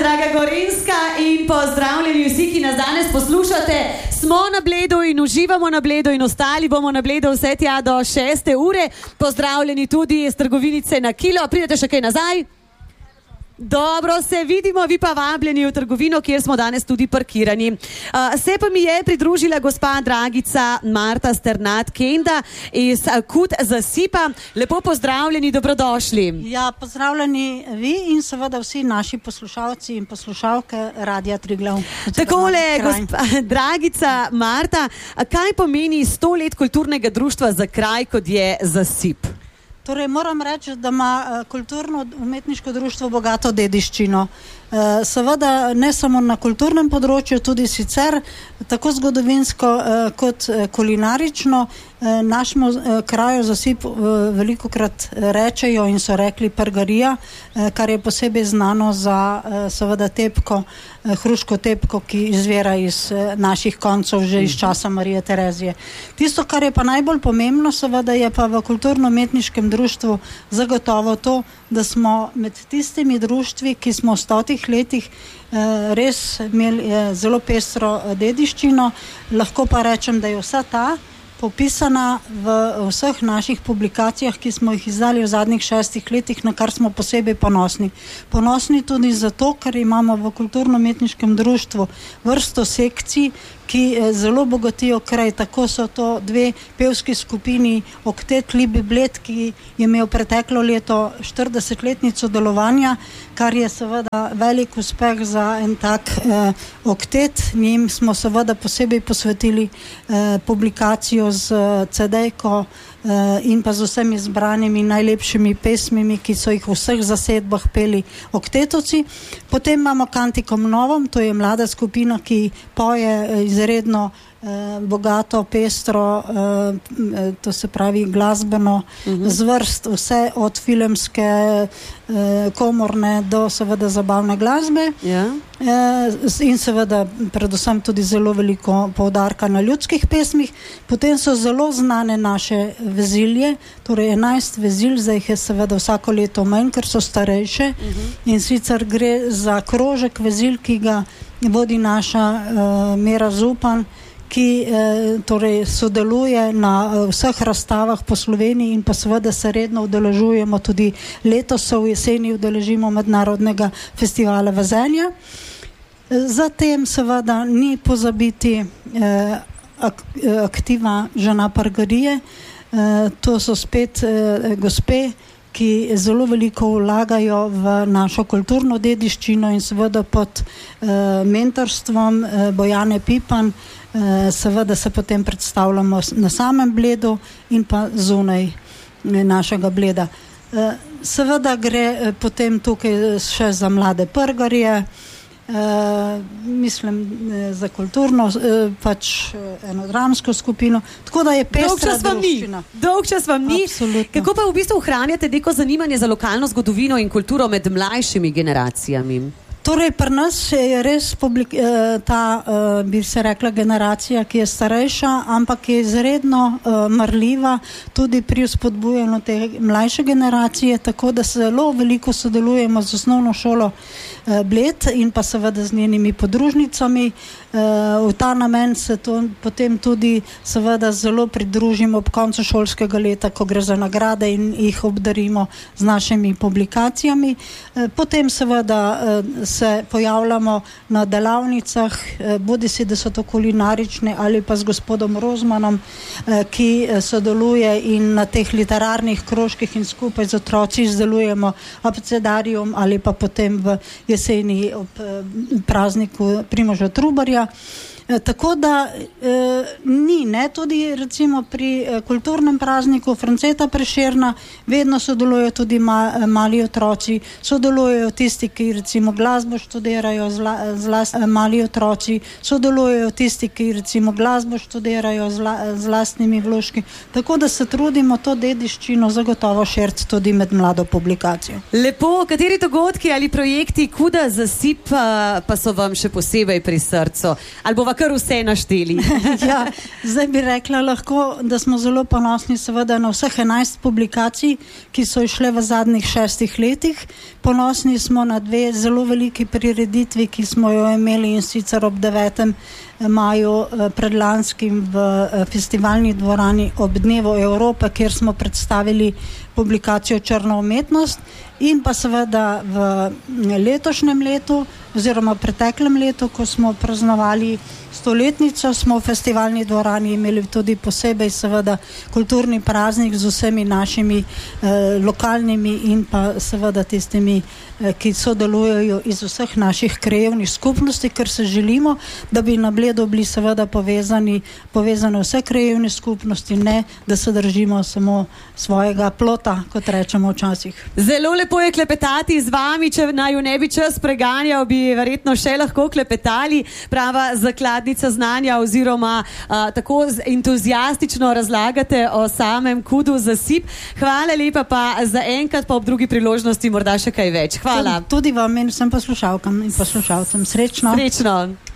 draga Gorenjska, in pozdravljeni vsi, ki nas danes poslušate. Smo na Bledu in uživamo na Bledu in ostali bomo na Bledu vse tja do 6. ure. Pozdravljeni tudi iz trgovinice na Kilo. Pridete še kaj nazaj? Dobro, se vidimo, vi pa vabljeni v trgovino, kjer smo danes tudi parkirani. Se pa mi je pridružila gospa Dragica Marta Sternat-Kenda iz KUD Zasipa. Lepo pozdravljeni, dobrodošli. Ja, pozdravljeni vi in seveda vsi naši poslušalci in poslušalke Radia Triglav. Takole, gospa Dragica Marta, kaj pomeni 100 let kulturnega društva za kraj, kot je Zasip? Torej, moram reči, da ima kulturno-umetniško društvo bogato dediščino. Seveda ne samo na kulturnem področju, tudi sicer, tako zgodovinsko kot kulinarično. Našemu kraju Zasip velikokrat rečejo in so rekli Pargarija, kar je posebej znano za seveda tepko, hruško tepko, ki izvira iz naših koncev že iz časa Marije Terezije. Tisto, kar je pa najbolj pomembno, seveda je pa v kulturno-umetniškem društvu zagotovo to, da smo med tistimi društvi, ki smo v 100 letih res imeli zelo pestro dediščino. Lahko pa rečem, da je vsa ta popisana v vseh naših publikacijah, ki smo jih izdali v zadnjih 6 letih, na kar smo posebej ponosni. Ponosni tudi zato, ker imamo v kulturno-umetniškem društvu vrsto sekcij, ki zelo bogatijo kraj. Tako so to dve pevski skupini, Oktet Libi Bled, ki je imel preteklo leto 40-letnico delovanja, kar je seveda velik uspeh za en tak oktet. Njim smo seveda posebej posvetili publikacijo z CD-ko in pa z vsemi zbranimi najlepšimi pesmimi, ki so jih v vseh zasedbah peli oktetovci. Potem imamo Kantikom Novom, to je mlada skupina, ki poje izredno bogato, pestro, to se pravi glasbeno zvrst, vse od filmske, komorne do seveda zabavne glasbe. In seveda predvsem tudi zelo veliko poudarka na ljudskih pesmih. Potem so zelo znane naše vezilje, torej 11 vezil, zdaj jih je seveda vsako leto manj, ker so starejše. In sicer gre za krožek vezil, ki ga vodi naša Mera Zupan, ki torej sodeluje na vseh razstavah po Sloveniji in pa seveda se redno udeležujemo, tudi letos se v jeseni udeležimo Mednarodnega festivala vezenja. Zatem seveda ni pozabiti aktiva Žena Pargarije. To so spet gospe, ki zelo veliko vlagajo v našo kulturno dediščino in seveda pod mentorstvom Bojane Pipan seveda se potem predstavljamo na samem Bledu in pa zunaj našega Bleda. Seveda gre potem tukaj še za mlade Pargarije, mislim za kulturno pač eno dramsko skupino, tako da je pestra druščina. Dolg čas vam ni. Absolutno. Kako pa v bistvu ohranjate neko zanimanje za lokalno zgodovino in kulturo med mlajšimi generacijami? Torej, pri nas je res ta, bi se rekla, generacija, ki je starejša, ampak je izredno marljiva tudi pri spodbujanju te mlajše generacije, tako da zelo veliko sodelujemo z osnovno šolo Bled in pa seveda z njenimi podružnicami. V ta namen se to potem tudi seveda zelo pridružimo ob koncu šolskega leta, ko gre za nagrade in jih obdarimo z našimi publikacijami. Potem seveda se pojavljamo na delavnicah, bodisi da so to kulinarične ali pa z gospodom Rozmanom, ki sodeluje in na teh literarnih krožkih in skupaj z otroci izdelujemo abecedarium ali pa potem v jeseni ob prazniku Primoža Trubarja. Tako da ni, ne, tudi recimo pri kulturnem prazniku Franceta Prešerna vedno sodelujejo tudi mali otroci, sodelujejo tisti, ki recimo glasbo študirajo, zlasti mali otroci, sodelujejo tisti, ki recimo glasbo študirajo z lastnimi vložki, tako da se trudimo to dediščino zagotovo širiti tudi med mlado publikacijo. Lepo, kateri dogodki ali projekti KUD-a Zasip pa so vam še posebej pri srcu? Ali bova kar vse našteli. Ja, zdaj bi rekla lahko, da smo zelo ponosni seveda na vseh 11 publikacij, ki so išle v zadnjih 6 letih. Ponosni smo na 2 zelo veliki prireditvi, ki smo jo imeli, in sicer ob 9. maju predlanskim v festivalni dvorani ob Dnevu Evrope, kjer smo predstavili publikacijo Črna umetnost, in pa seveda v letošnjem letu oziroma preteklem letu, ko smo praznovali 100-letnico, smo v festivalni dvorani imeli tudi posebej seveda kulturni praznik z vsemi našimi lokalnimi in pa seveda tistimi, ki sodelujejo iz vseh naših krajevnih skupnosti, ker se želimo, da bi na Bledu bili seveda povezane vse krajevne skupnosti, ne da se držimo samo svojega plota, kot rečemo včasih. Zelo lepo je klepetati z vami, če naju ne bi čas preganjal, bi verjetno še lahko klepetali. Prava zakladnica znanja oziroma tako entuzijastično razlagate o samem KUD-u Zasip. Hvala lepa pa za enkrat, pa ob drugi priložnosti morda še kaj več. Hvala. Tudi vam in vsem poslušalkam in poslušalcem. Srečno. Srečno.